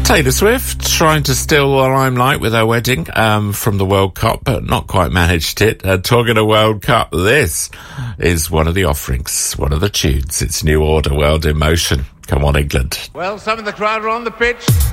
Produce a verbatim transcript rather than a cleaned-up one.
Taylor Swift trying to steal the limelight with her wedding um, from the World Cup, but not quite managed it. Uh, talking of World Cup, this is one of the offerings, one of the tunes. It's New Order, World in Motion. Come on, England. Well, some of the crowd are on the pitch.